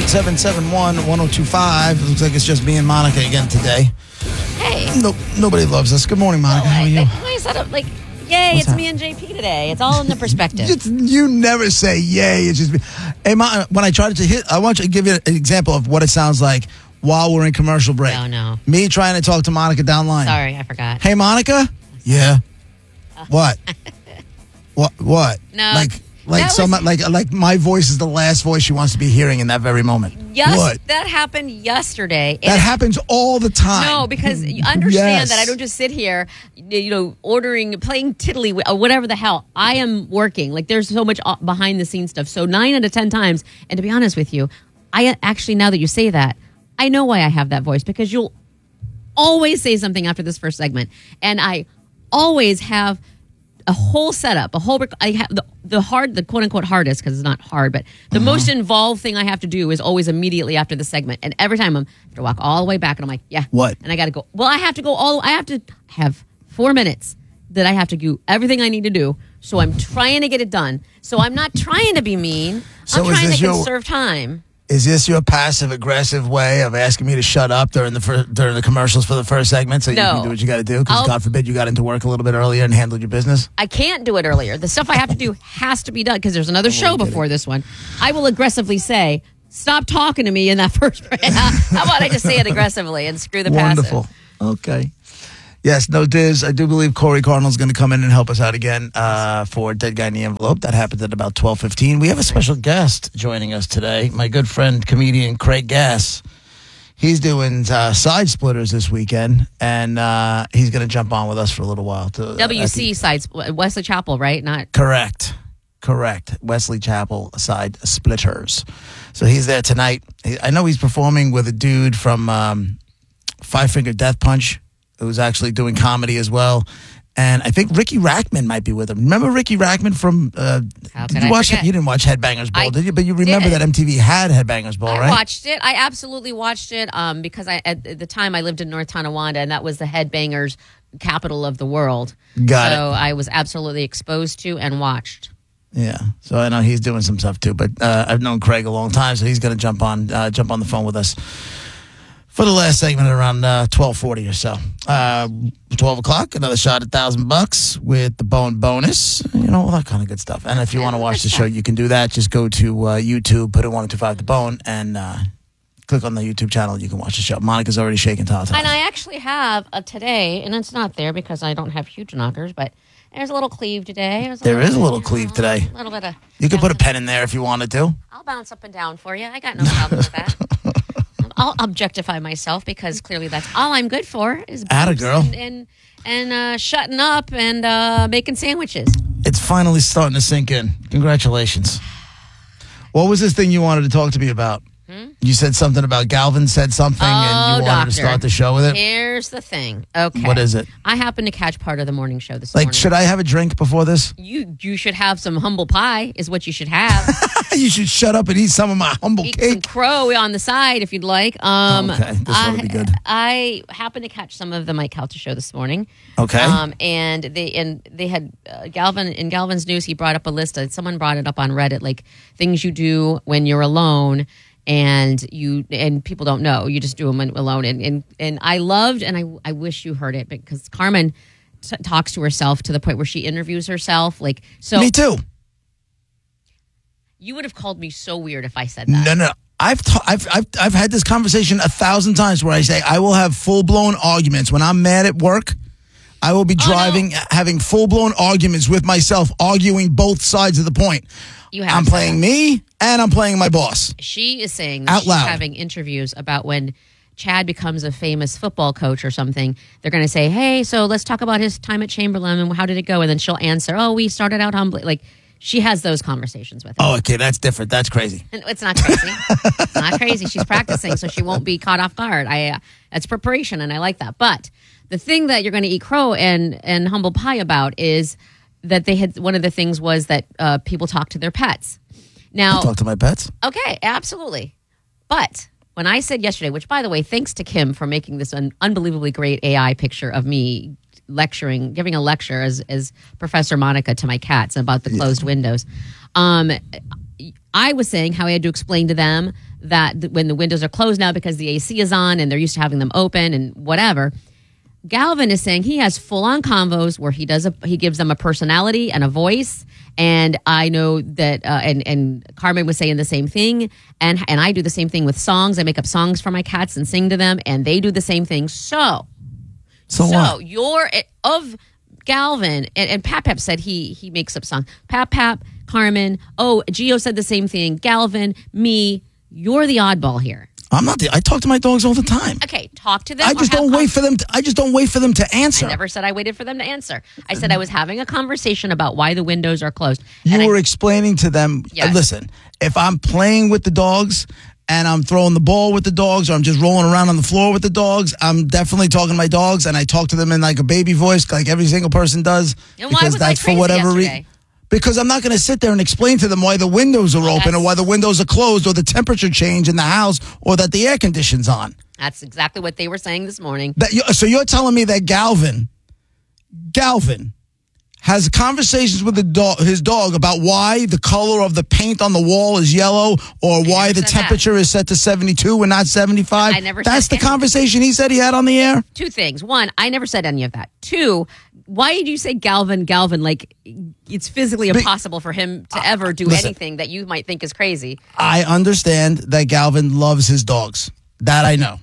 877-1025. It looks like it's just me and Monica again today. Hey. Nobody loves us. Good morning, Monica. How are you? Why is that yay, What's it's me and JP today. It's all in the perspective. You never say yay. It's just me. Hey, when I try to hit, I want you to give you an example of what it sounds like while we're in commercial break. Oh, no. Me trying to talk to Monica downline. Sorry, I forgot. Hey, Monica? Yeah. What? What? No. Like my voice is the last voice she wants to be hearing in that very moment. Yes, what? That happened yesterday. That happens all the time. No, because you understand that I don't just sit here, ordering, playing tiddly, or whatever the hell. I am working. Like, there's so much behind the scenes stuff. So 9 out of 10 times, and to be honest with you, I actually, now that you say that, I know why I have that voice, because you'll always say something after this first segment. And I always have a whole setup, I have the quote unquote hardest, because it's not hard, but the most involved thing I have to do is always immediately after the segment. And every time I have to walk all the way back, and I'm like, yeah. What? And I got to go. Well, I have to have 4 minutes that I have to do everything I need to do. So I'm trying to get it done. So I'm not trying to be mean. I'm trying to conserve time. Is this your passive-aggressive way of asking me to shut up during the commercials for the first segment so you can do what you got to do? Because God forbid you got into work a little bit earlier and handled your business? I can't do it earlier. The stuff I have to do has to be done, because there's another show before this one. I will aggressively say, stop talking to me in that first break. How about I just say it aggressively and screw the passive? Wonderful. Okay. Yes, no diz. I do believe Corey Cardinal's going to come in and help us out again for Dead Guy in the Envelope. That happened at about 12:15. We have a special guest joining us today. My good friend, comedian Craig Gass. He's doing Side Splitters this weekend, and he's going to jump on with us for a little while. WC Sides, Wesley Chapel, right? Not Correct. Wesley Chapel Side Splitters. So he's there tonight. I know he's performing with a dude from Five Finger Death Punch, who's actually doing comedy as well. And I think Ricky Rackman might be with him. Remember Ricky Rackman from... did you watch it? You didn't watch Headbangers Ball, did you? But you remember that MTV had Headbangers Ball, right? I watched it. I absolutely watched it because at the time I lived in North Tonawanda, and that was the Headbangers capital of the world. Got it. So I was absolutely exposed to and watched. Yeah. So I know he's doing some stuff too. But I've known Craig a long time, so he's going to jump on the phone with us for the last segment around 12:40 or so. 12 o'clock, another shot at $1,000 with the bone bonus, all that kind of good stuff. And if you want to watch the show, you can do that. Just go to YouTube, put in 1025 The Bone, and click on the YouTube channel. You can watch the show. Monica's already shaking Tata. And I actually have today, and it's not there because I don't have huge knockers, but there's a little cleave today. There is a little cleave today. A little bit of... You could put a pen in there if you wanted to. I'll bounce up and down for you. I got no problem with that. I'll objectify myself, because clearly that's all I'm good for is Atta girl. and shutting up and making sandwiches. It's finally starting to sink in. Congratulations. What was this thing you wanted to talk to me about? You said something about Galvin said something and you wanted to start the show with it? Here's the thing. Okay. What is it? I happened to catch part of the morning show this morning. Should I have a drink before this? You should have some humble pie is what you should have. You should shut up and eat some of my humble eat cake. Some crow on the side if you'd like. Okay, this ought to be good. I happened to catch some of the Mike Calta show this morning. Okay. And they had Galvin, in Galvin's news, he brought up a list. Someone brought it up on Reddit, like things you do when you're alone. And people don't know. You just do them alone. And I loved, and I wish you heard it, because Carmen talks to herself to the point where she interviews herself. So me too. You would have called me so weird if I said that. No. I've had this conversation 1,000 times where I say I will have full blown arguments when I'm mad at work. I will be driving, having full blown arguments with myself, arguing both sides of the point. I'm playing me and I'm playing my boss. She is saying that she's having interviews about when Chad becomes a famous football coach or something. They're going to say, hey, so let's talk about his time at Chamberlain and how did it go? And then she'll answer, we started out humbly. Like, she has those conversations with him. Oh, okay. That's different. That's crazy. And it's not crazy. It's not crazy. She's practicing so she won't be caught off guard. That's preparation, and I like that. But the thing that you're going to eat crow and humble pie about is that they had, one of the things was that people talk to their pets. Now, I talk to my pets. Okay, absolutely. But when I said yesterday, which by the way, thanks to Kim for making this an unbelievably great AI picture of me lecturing, giving a lecture as Professor Monica to my cats about the closed windows. I was saying how I had to explain to them that when the windows are closed now because the AC is on and they're used to having them open and whatever. Galvin is saying he has full-on convos where he gives them a personality and a voice. And I know that, and Carmen was saying the same thing. And I do the same thing with songs. I make up songs for my cats and sing to them, and they do the same thing. So what? You're of Galvin, and Pap said he makes up songs. Pap, Carmen. Oh, Gio said the same thing. Galvin, me. You're the oddball here. I'm not. I talk to my dogs all the time. Okay, talk to them. I just don't wait for them. I just don't wait for them to answer. I never said I waited for them to answer. I said I was having a conversation about why the windows are closed. You were explaining to them. Yes. Listen, if I'm playing with the dogs and I'm throwing the ball with the dogs, or I'm just rolling around on the floor with the dogs, I'm definitely talking to my dogs, and I talk to them in like a baby voice, like every single person does. And why was that's for whatever reason. Because I'm not going to sit there and explain to them why the windows are open or why the windows are closed or the temperature change in the house or that the air condition's on. That's exactly what they were saying this morning. So you're telling me that Galvin has conversations with his dog about why the color of the paint on the wall is yellow or why the temperature is set to 72 and not 75? I never That's said the conversation he said he had on the air? Two things. One, I never said any of that. Two, why did you say Galvin? Like it's physically impossible for him to ever do anything that you might think is crazy. I understand that Galvin loves his dogs. That I know.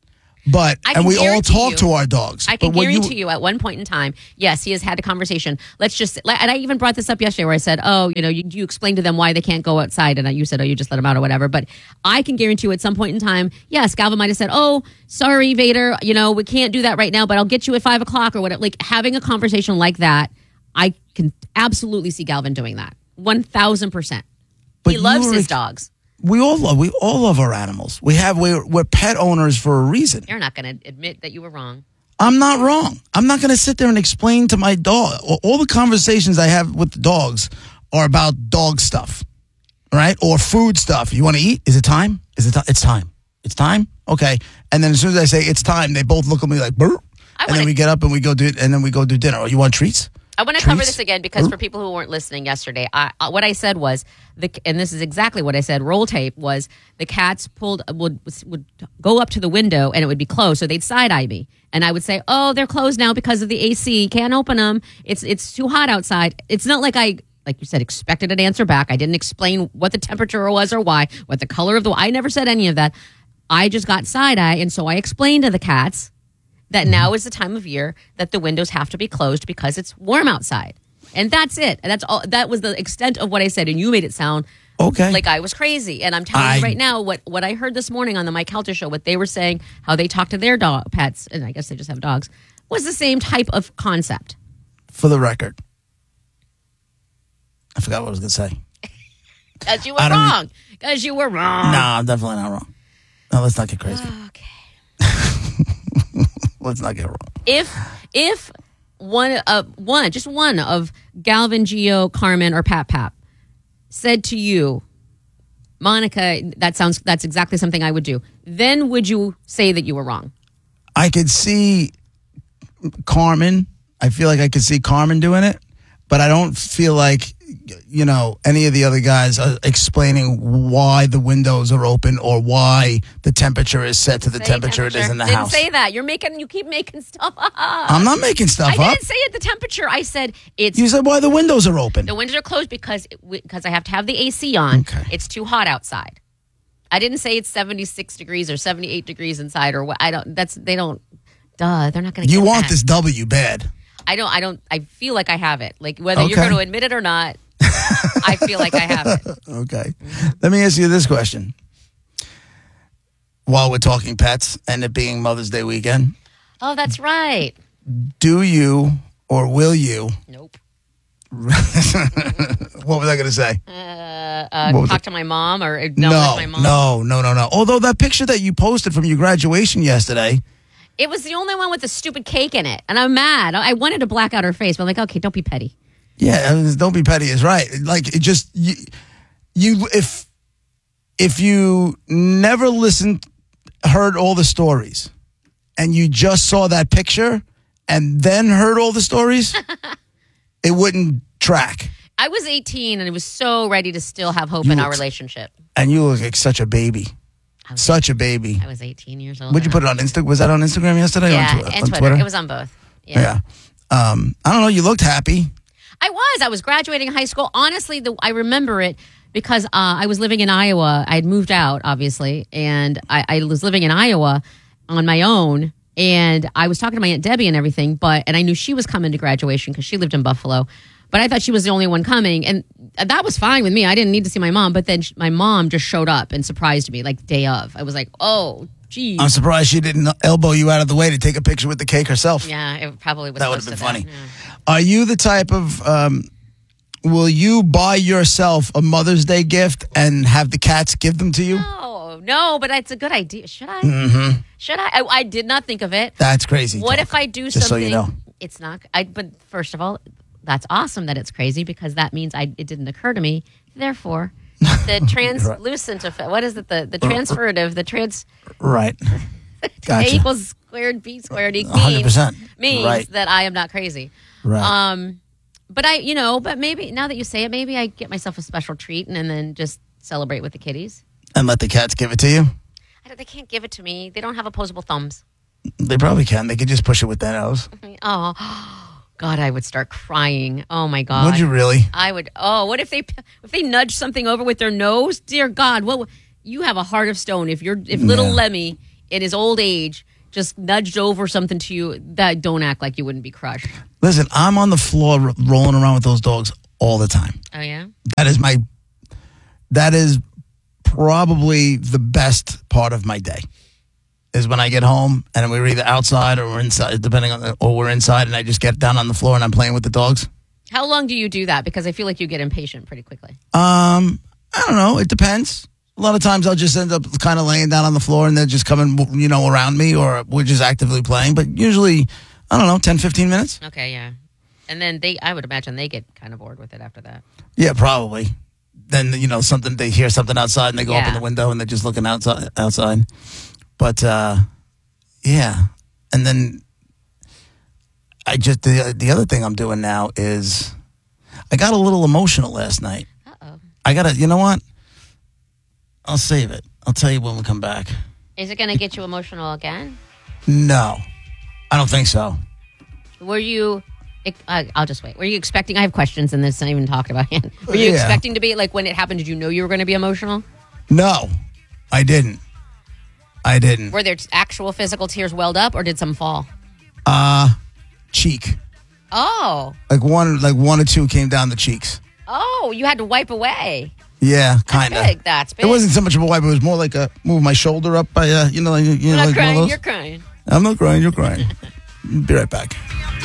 And we all talk to our dogs. I can guarantee you at one point in time, yes, he has had a conversation. And I even brought this up yesterday where I said, you explain to them why they can't go outside. And you said, you just let them out or whatever. But I can guarantee you at some point in time, yes, Galvin might have said, sorry, Vader, we can't do that right now, but I'll get you at 5 o'clock or whatever. Like having a conversation like that, I can absolutely see Galvin doing that. 1,000%. He loves his dogs. We all love our animals. We're pet owners for a reason. You're not going to admit that you were wrong. I'm not wrong. I'm not going to sit there and explain to my dog. All the conversations I have with the dogs are about dog stuff, right? Or food stuff. You want to eat? Is it time? It's time. It's time? Okay. And then as soon as I say it's time, they both look at me like, burr. And then we get up and we go do dinner. Oh, you want treats? I want to cover this again because for people who weren't listening yesterday, what I said was, and this is exactly what I said, roll tape was the cats would go up to the window and it would be closed, so they'd side-eye me. And I would say, they're closed now because of the AC. Can't open them. It's too hot outside. It's not like like you said, expected an answer back. I didn't explain what the temperature was or why, what the color of I never said any of that. I just got side-eye, and so I explained to the cats that now is the time of year that the windows have to be closed because it's warm outside. And that's it. And that's all. That was the extent of what I said. And you made it sound like I was crazy. And I'm telling you right now, what I heard this morning on the Mike Helter show, what they were saying, how they talk to their pets, and I guess they just have dogs, was the same type of concept. For the record, I forgot what I was going to say. Because you were wrong. Because you were wrong. No, I'm definitely not wrong. No, let's not get crazy. Okay. Let's not get wrong. If one of Galvin, Gio, Carmen, or Pap said to you, Monica, that's exactly something I would do, then would you say that you were wrong? I could see Carmen. I feel like I could see Carmen doing it, but I don't feel like any of the other guys are explaining why the windows are open or why the temperature is set to the temperature it is in the house. Didn't say that. You keep making stuff up. I'm not making stuff up. I didn't say it, the temperature. I said it's... You said why the windows are open. The windows are closed because I have to have the AC on. Okay. It's too hot outside. I didn't say it's 76 degrees or 78 degrees inside or what. They're not going to get You want that. This W bad. I feel like I have it. Like whether you're going to admit it or not, I feel like I have it. Okay. Let me ask you this question. While we're talking pets and it being Mother's Day weekend. Oh, that's right. Do you or will you? Nope. What was I going to say? Talk to my mom or acknowledge my mom? No. Although that picture that you posted from your graduation yesterday. It was the only one with the stupid cake in it. And I'm mad. I wanted to black out her face, but I'm like, okay, don't be petty. Yeah, don't be petty is right. Like, it just, if you never heard all the stories, and you just saw that picture, and then heard all the stories, it wouldn't track. I was 18, and I was so ready to still have hope in our relationship. And you look like such a baby. Such a baby. I was 18 years old. Would you put it on Instagram? Was that on Instagram yesterday? Yeah, or and Twitter. It was on both. Yeah. I don't know. You looked happy. I was graduating high school. Honestly, I remember it because I was living in Iowa. I had moved out, obviously, and I was living in Iowa on my own. And I was talking to my Aunt Debbie and everything, and I knew she was coming to graduation because she lived in Buffalo. But I thought she was the only one coming, and that was fine with me. I didn't need to see my mom. But then my mom just showed up and surprised me, like day of. I was like, oh, geez. I'm surprised she didn't elbow you out of the way to take a picture with the cake herself. Yeah, it probably was. That would have been funny. Yeah. Are you the type of, will you buy yourself a Mother's Day gift and have the cats give them to you? No, but it's a good idea. Should I? Mm-hmm. Should I? I did not think of it. That's crazy. What if I do just something? So you know. It's not. But first of all, that's awesome that it's crazy because that means it didn't occur to me. Therefore, the translucent effect. What is it? The transferative. The trans. Right. Gotcha. A equals squared B squared equals 100% means that I am not crazy. Right. But maybe now that you say it, maybe I get myself a special treat and then just celebrate with the kitties. And let the cats give it to you? They can't give it to me. They don't have opposable thumbs. They probably can. They could just push it with their nose. Oh, God, I would start crying. Oh, my God. Would you really? I would. Oh, what if they nudge something over with their nose? Dear God, you have a heart of stone. If little Lemmy in his old age just nudged over something to you, don't act like you wouldn't be crushed. Listen, I'm on the floor rolling around with those dogs all the time. Oh, yeah? That is probably the best part of my day is when I get home and we're either outside or we're inside, or we're inside and I just get down on the floor and I'm playing with the dogs. How long do you do that? Because I feel like you get impatient pretty quickly. I don't know. It depends. A lot of times I'll just end up kind of laying down on the floor and they're just coming, around me or we're just actively playing. But usually, I don't know, 10, 15 minutes. Okay, yeah. And then I would imagine they get kind of bored with it after that. Yeah, probably. Then, they hear something outside and they go open the window and they're just looking outside. But, yeah. And then the other thing I'm doing now is I got a little emotional last night. Uh-oh. You know what? I'll save it. I'll tell you when we come back. Is it going to get you emotional again? No. I don't think so. Were you... I'll just wait. Were you expecting... I have questions and this is not even talked about yet. Were you expecting to be... Like, when it happened, did you know you were going to be emotional? No. I didn't. Were there actual physical tears welled up or did some fall? Cheek. Oh. Like one or two came down the cheeks. Oh, you had to wipe away. Yeah, kind of. That's big. It wasn't so much of a wipe. It was more like move my shoulder up by, I'm not crying, you're crying. I'm not crying, you're crying. Be right back.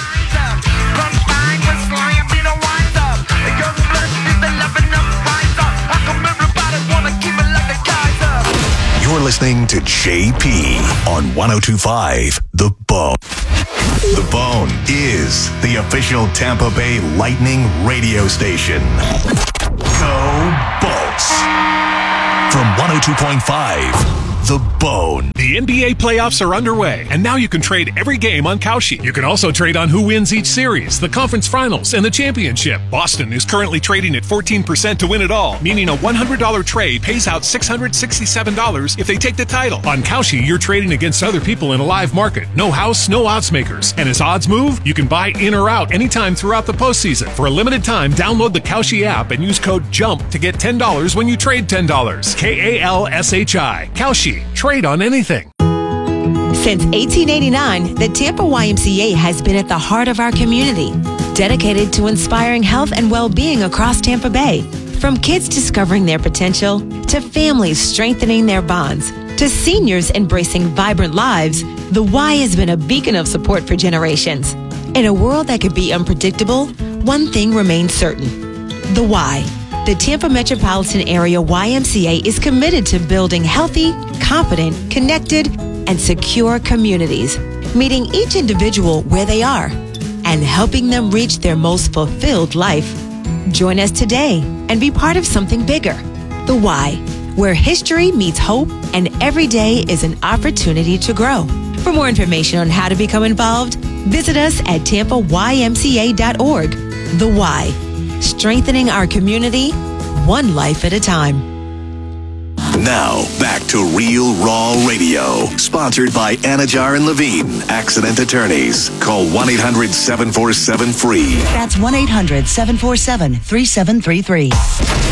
You're listening to JP on 102.5 The Bone. The Bone is the official Tampa Bay Lightning radio station. Go Bolts. From 102.5 The Bone. The NBA playoffs are underway, and now you can trade every game on Kalshi. You can also trade on who wins each series, the conference finals, and the championship. Boston is currently trading at 14% to win it all, meaning a $100 trade pays out $667 if they take the title. On Kalshi, you're trading against other people in a live market. No house, no odds makers. And as odds move, you can buy in or out anytime throughout the postseason. For a limited time, download the Kalshi app and use code JUMP to get $10 when you trade $10. KALSHI. Kalshi. Trade on anything. Since 1889, the Tampa YMCA has been at the heart of our community, dedicated to inspiring health and well-being across Tampa Bay. From kids discovering their potential, to families strengthening their bonds, to seniors embracing vibrant lives, the Y has been a beacon of support for generations. In a world that could be unpredictable, one thing remains certain: the Y. The Tampa Metropolitan Area YMCA is committed to building healthy, confident, connected, and secure communities, meeting each individual where they are and helping them reach their most fulfilled life. Join us today and be part of something bigger. The Y, where history meets hope and every day is an opportunity to grow. For more information on how to become involved, visit us at tampaymca.org. The Y, strengthening our community, one life at a time. Now, back to Real Raw Radio. Sponsored by Anajar and Levine, Accident Attorneys. Call 1-800-747-FREE. That's 1-800-747-3733.